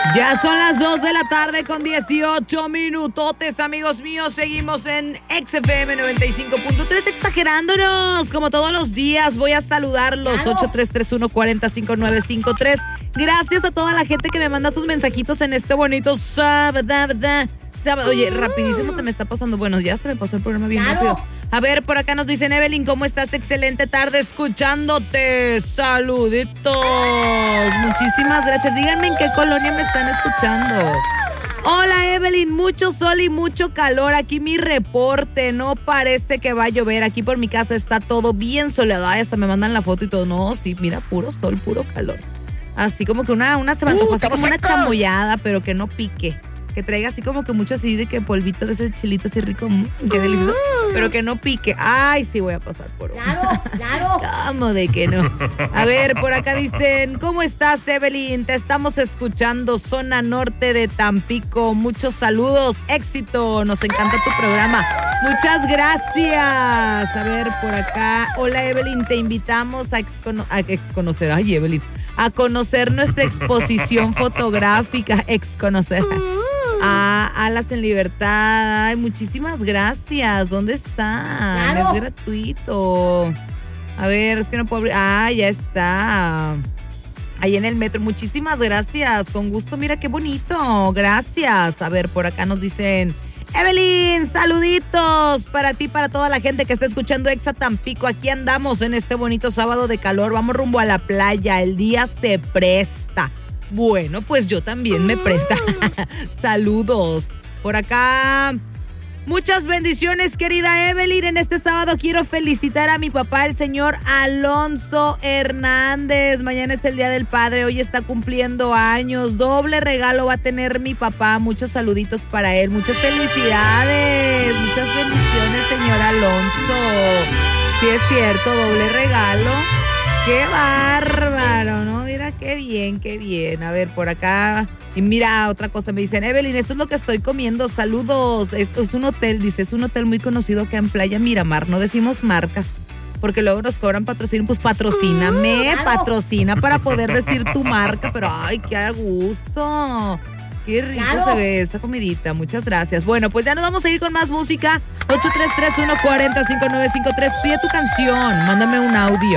Ya son las 2 de la tarde con 18 minutotes, amigos míos. Seguimos en XFM 95.3, exagerándonos. Como todos los días, voy a saludarlos. Claro. 8331-405953. Gracias a toda la gente que me manda sus mensajitos en este bonito sábado. Oye, rapidísimo se me está pasando. Bueno, ya se me pasó el programa bien Claro. rápido. A ver, por acá nos dicen, Evelyn, ¿cómo estás? Excelente tarde escuchándote. Saluditos. Muchísimas gracias. Díganme en qué colonia me están escuchando. Hola, Evelyn, mucho sol y mucho calor. Aquí mi reporte. No parece que va a llover. Aquí por mi casa está todo bien soleado. Ay, hasta me mandan la foto y todo. No, sí, mira, puro sol, puro calor. Así como que una se me antojó así como una chamoyada, pero que no pique. Que traiga así como que mucho así de que polvito de ese chilito así rico, qué delicioso, pero que no pique. Ay, sí voy a pasar por uno. Claro. ¿Cómo de que no? A ver, por acá dicen, ¿cómo estás, Evelyn? Te estamos escuchando, zona norte de Tampico. Muchos saludos, éxito, nos encanta tu programa. Muchas gracias. A ver, por acá, hola, Evelyn, te invitamos a exconocer, ay, Evelyn, a conocer nuestra exposición fotográfica, exconocer. Alas en Libertad. Ay, muchísimas gracias. ¿Dónde está? Claro. Es gratuito. A ver, es que no puedo abrir. Ah, ya está. Ahí en el metro. Muchísimas gracias. Con gusto, mira qué bonito. Gracias. A ver, por acá nos dicen, Evelyn, saluditos para ti, para toda la gente que está escuchando Exa Tampico. Aquí andamos en este bonito sábado de calor. Vamos rumbo a la playa. El día se presta. Bueno, pues yo también me presta. Saludos. Por acá, muchas bendiciones, querida Evelyn. En este sábado quiero felicitar a mi papá, el señor Alonso Hernández. Mañana es el Día del Padre, hoy está cumpliendo años. Doble regalo va a tener mi papá. Muchos saluditos para él. Muchas felicidades. Muchas bendiciones, señor Alonso. Sí, es cierto, doble regalo. ¡Qué bárbaro! ¿No? Mira, qué bien, qué bien. A ver, por acá. Y mira, otra cosa, me dicen, Evelyn, esto es lo que estoy comiendo. Saludos. Es un hotel, dice, es un hotel muy conocido acá en Playa Miramar. No decimos marcas, porque luego nos cobran patrocinio. Pues patrocíname, Claro. patrocina para poder decir tu marca. Pero, ay, qué a gusto. Qué rico Claro. se ve esa comidita. Muchas gracias. Bueno, pues ya nos vamos a ir con más música. 8331-405953. Pide tu canción. Mándame un audio.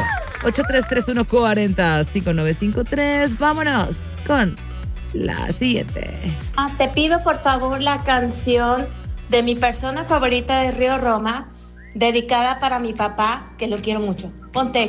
8331-405953. Vámonos con la siguiente. Te pido por favor la canción de mi persona favorita de Río Roma, dedicada para mi papá, que lo quiero mucho. Ponte.